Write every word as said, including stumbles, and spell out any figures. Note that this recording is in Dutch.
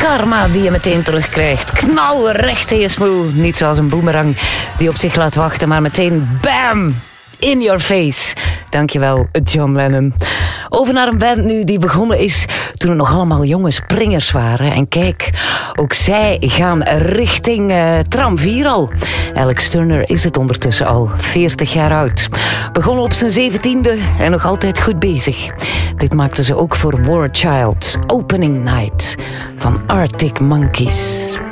Karma die je meteen terugkrijgt. Knallen recht in je smoel. Niet zoals een boemerang die op zich laat wachten, maar meteen bam! In your face. Dankjewel, John Lennon. Over naar een band nu die begonnen is toen er nog allemaal jonge springers waren. En kijk, ook zij gaan richting uh, tram vier al. Alex Turner is het ondertussen al, veertig jaar oud. Begonnen op zijn zeventiende en nog altijd goed bezig. Dit maakte ze ook voor War Child. Opening Night van Arctic Monkeys.